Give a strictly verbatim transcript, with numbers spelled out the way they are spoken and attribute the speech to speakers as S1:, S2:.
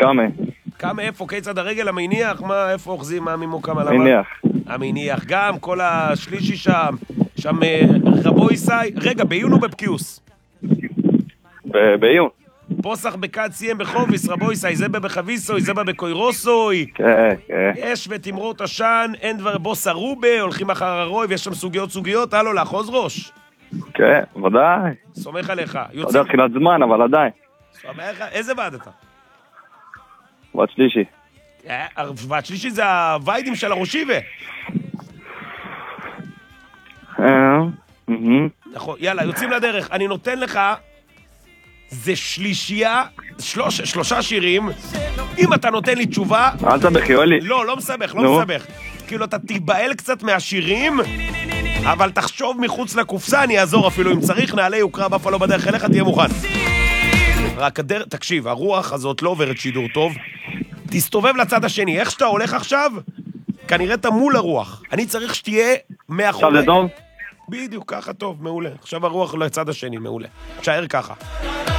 S1: קמה.
S2: קמה איפה? כיצד הרגל, המניח? מה, איפה אוחזים? מה מימוקם על
S1: מניח.
S2: המניח, גם כל השלישי שם, שם רבו ישי, רגע, בעיון או בפקיוס?
S1: בעיון.
S2: פוסח בקד סיים בחוביס, רבו ישי, זה בבחביסוי, זה בבקוירוסוי.
S1: כן, כן.
S2: יש ותמרות עשן, אין דבר בוס הרובה, הולכים אחר הרוי, ויש שם סוגיות סוגיות, הלו, לאחוז ראש.
S1: כן, ודאי.
S2: סומך עליך.
S1: אתה יודע, תחילת זמן, אבל עדיין.
S2: סומך, איזה ועד אתה?
S1: ועד שלישי.
S2: ועד שלישי זה הוויידים של הראשיבה. נכון, יאללה, יוצאים לדרך. אני נותן לך, זה שלישייה, שלוש, שלושה שירים. אם אתה נותן לי תשובה...
S1: אל תסבך, יואלי.
S2: לא, לא מסבך, לא מסבך. כאילו, אתה תיבהל קצת מהשירים, אבל תחשוב מחוץ לקופסה, אני אעזור אפילו אם צריך, נעלה יוקרה בפלו בדרך אליך, תהיה מוכן. רק הדרך, תקשיב, הרוח הזאת לא עוברת שידור טוב. תסתובב לצד השני, איך שאתה הולך עכשיו, כנראה אתה מול הרוח. אני צריך שתהיה מאחורי.
S1: עכשיו זה טוב?
S2: בדיוק, ככה טוב, מעולה. עכשיו הרוח לצד השני, מעולה. תשאר ככה.